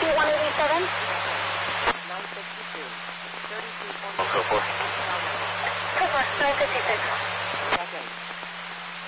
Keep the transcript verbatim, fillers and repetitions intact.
T one eighty-seven. nine sixty-two. thirty-two Go for it. Go for it. nine fifty-six.